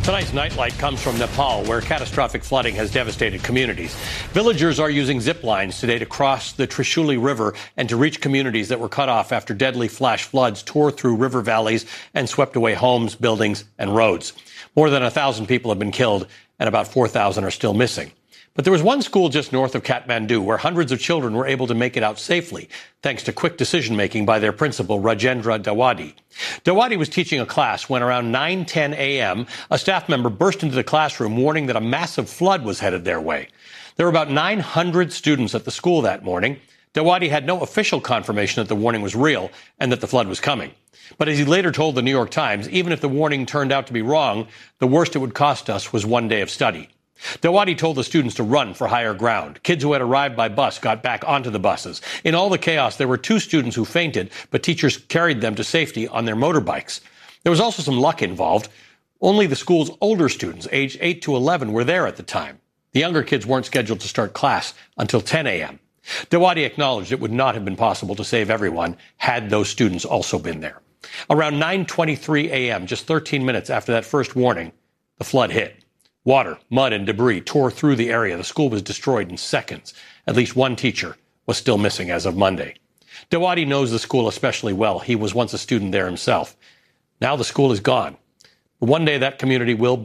Tonight's nightlight comes from Nepal, where catastrophic flooding has devastated communities. Villagers are using zip lines today to cross the Trishuli River and to reach communities that were cut off after deadly flash floods tore through river valleys and swept away homes, buildings, and roads. More than 1,000 people have been killed, and about 4,000 are still missing. But there was one school just north of Kathmandu where hundreds of children were able to make it out safely, thanks to quick decision-making by their principal, Rajendra Dawadi. Dawadi was teaching a class when around 9:10 a.m., a staff member burst into the classroom warning that a massive flood was headed their way. There were about 900 students at the school that morning. Dawadi had no official confirmation that the warning was real and that the flood was coming. But as he later told the New York Times, even if the warning turned out to be wrong, the worst it would cost us was one day of study. Dawadi told the students to run for higher ground. Kids who had arrived by bus got back onto the buses. In all the chaos, there were 2 students who fainted, but teachers carried them to safety on their motorbikes. There was also some luck involved. Only the school's older students, aged 8 to 11, were there at the time. The younger kids weren't scheduled to start class until 10 a.m. Dawadi acknowledged it would not have been possible to save everyone had those students also been there. Around 9:23 a.m., just 13 minutes after that first warning, the flood hit. Water, mud, and debris tore through the area. The school was destroyed in seconds. At least one teacher was still missing as of Monday. Dawadi knows the school especially well. He was once a student there himself. Now the school is gone. One day that community will